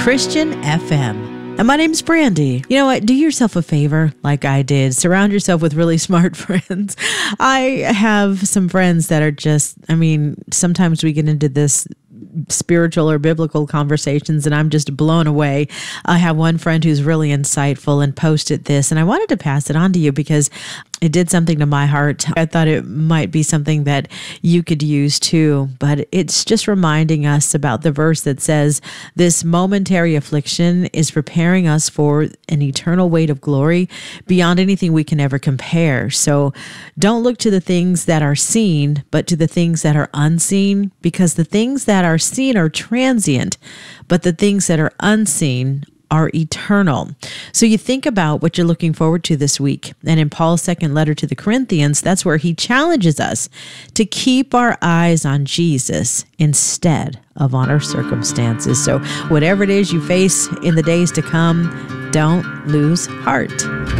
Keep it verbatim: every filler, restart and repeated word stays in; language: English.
Christian F M. And my name's Brandy. You know what? Do yourself a favor like I did. Surround yourself with really smart friends. I have some friends that are just, I mean, sometimes we get into this spiritual or biblical conversations and I'm just blown away. I have one friend who's really insightful and posted this, and I wanted to pass it on to you because it did something to my heart. I thought it might be something that you could use too, but it's just reminding us about the verse that says, this momentary affliction is preparing us for an eternal weight of glory beyond anything we can ever compare. So don't look to the things that are seen, but to the things that are unseen, because the things that are seen are transient, but the things that are unseen are eternal. So you think about what you're looking forward to this week. And in Paul's second letter to the Corinthians, that's where he challenges us to keep our eyes on Jesus instead of on our circumstances. So whatever it is you face in the days to come, don't lose heart.